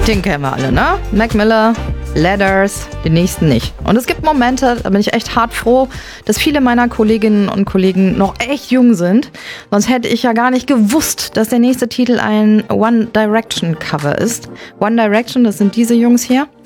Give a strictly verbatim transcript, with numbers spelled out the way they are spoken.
Den kennen wir alle, ne? Mac Miller, Letters, den nächsten nicht. Und es gibt Momente, da bin ich echt hart froh, dass viele meiner Kolleginnen und Kollegen noch echt jung sind. Sonst hätte ich ja gar nicht gewusst, dass der nächste Titel ein One Direction Cover ist. One Direction, das sind diese Jungs hier.